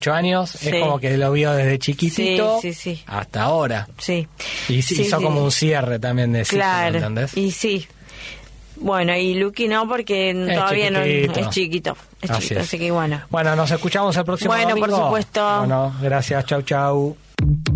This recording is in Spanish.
años, Sí. es como que lo vio desde chiquitito Sí. hasta ahora. Sí. Y hizo como un cierre también de ciclo, claro. ¿entendés? Y sí. Bueno, y Lucky no, porque todavía no es chiquito. Así que bueno. Bueno, nos escuchamos el próximo domingo. Bueno, por supuesto. Bueno, gracias. Chau, chau.